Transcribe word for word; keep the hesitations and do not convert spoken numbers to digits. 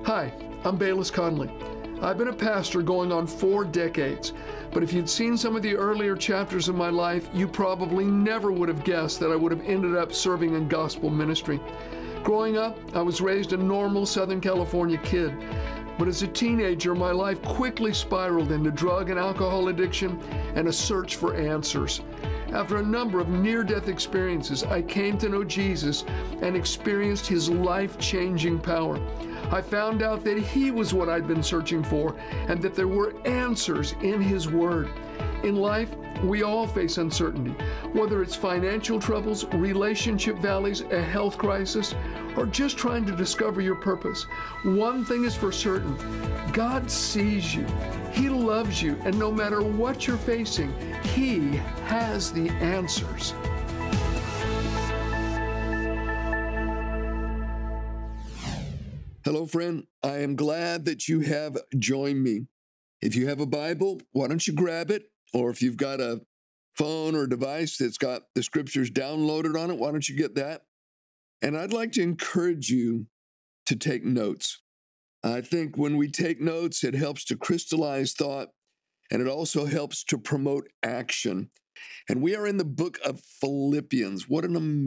Hi, I'm Bayless Conley. I've been a pastor going on four decades, but if you'd seen some of the earlier chapters of my life, you probably never would have guessed that I would have ended up serving in gospel ministry. Growing up, I was raised a normal Southern California kid, but as a teenager, my life quickly spiraled into drug and alcohol addiction and a search for answers. After a number of near-death experiences, I came to know Jesus and experienced his life-changing power. I found out that he was what I'd been searching for and that there were answers in his word. In life, we all face uncertainty, whether it's financial troubles, relationship valleys, a health crisis, or just trying to discover your purpose. One thing is for certain, God sees you, he loves you, and no matter what you're facing, he has the answers. Hello, friend. I am glad that you have joined me. If you have a Bible, why don't you grab it? Or if you've got a phone or device that's got the scriptures downloaded on it, why don't you get that? And I'd like to encourage you to take notes. I think when we take notes, it helps to crystallize thought, and it also helps to promote action. And we are in the book of Philippians. What an amazing